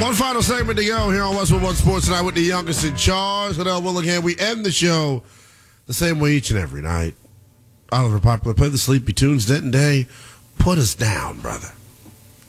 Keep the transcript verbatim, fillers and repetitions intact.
One final segment to go here on Westwood One Sports Tonight with the youngest in charge, Liddell Willingham. We end the show the same way each and every night. Oliver Popular, play the sleepy tunes. Denton Day, put us down, brother.